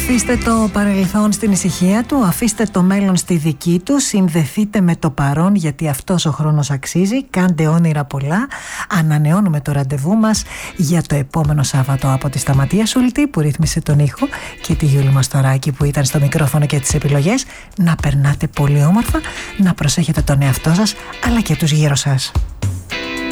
Αφήστε το παρελθόν στην ησυχία του, αφήστε το μέλλον στη δική του, συνδεθείτε με το παρόν γιατί αυτός ο χρόνος αξίζει, κάντε όνειρα πολλά. Ανανεώνουμε το ραντεβού μας για το επόμενο Σάββατο από τη Σταματία Σουλτή που ρύθμισε τον ήχο και τη Γιούλη Μαστοράκη που ήταν στο μικρόφωνο και τις επιλογές. Να περνάτε πολύ όμορφα, να προσέχετε τον εαυτό σας αλλά και τους γύρω σας.